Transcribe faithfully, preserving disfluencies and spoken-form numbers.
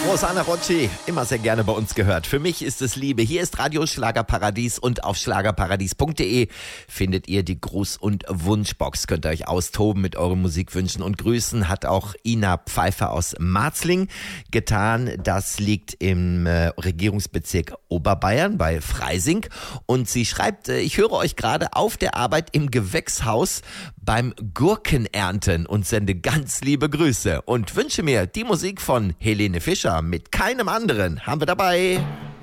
Rosanna Rocci, immer sehr gerne bei uns gehört. Für mich ist es Liebe. Hier ist Radio Schlagerparadies und auf schlagerparadies punkt de findet ihr die Gruß- und Wunschbox. Könnt ihr euch austoben mit euren Musikwünschen und Grüßen. Hat auch Ina Pfeiffer aus Marzling getan. Das liegt im äh, Regierungsbezirk Oberbayern bei Freising. Und sie schreibt, äh, ich höre euch gerade auf der Arbeit im Gewächshaus beim Gurkenernten und sende ganz liebe Grüße und wünsche mir die Musik von Helene Fischer mit keinem anderen. Haben wir dabei.